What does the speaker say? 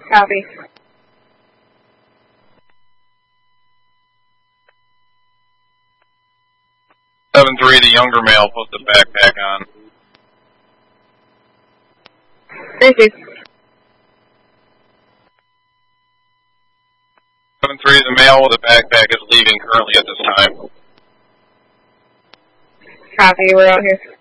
Copy. 7-3, the younger male, put the backpack on. 3-2. 7-3, the male with the backpack is leaving currently at this time. Copy, we're out here.